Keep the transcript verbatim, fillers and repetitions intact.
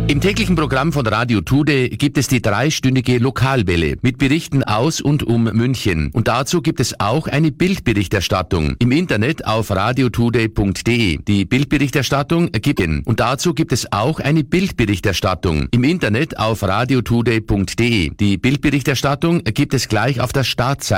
Im täglichen Programm von Radio Tude gibt es die dreistündige Lokalwelle mit Berichten aus und um München. Und dazu gibt es auch eine Bildberichterstattung im Internet auf radiotude punkt de. Die Bildberichterstattung gibt es. Und dazu gibt es auch eine Bildberichterstattung im Internet auf radiotude punkt de. Die Bildberichterstattung gibt es gleich auf der Startseite